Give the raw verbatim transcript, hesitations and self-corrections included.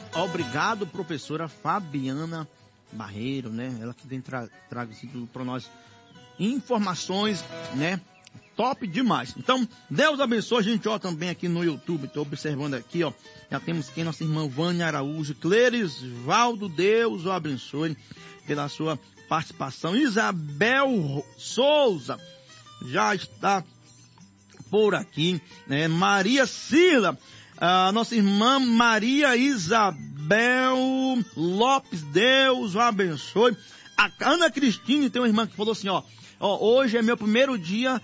Obrigado, professora Fabiana Barreiro, né? Ela que tem tra trazido para nós informações, né? Top demais. Então, Deus abençoe a gente, ó, também aqui no YouTube. Estou observando aqui, ó. Já temos quem? Nossa irmã Vânia Araújo, Cleres Valdo, Deus o abençoe pela sua participação. Isabel Souza já está por aqui, né? Maria Sila, a nossa irmã Maria Isabel Lopes, Deus o abençoe. A Ana Cristine tem uma irmã que falou assim, ó, ó, hoje é meu primeiro dia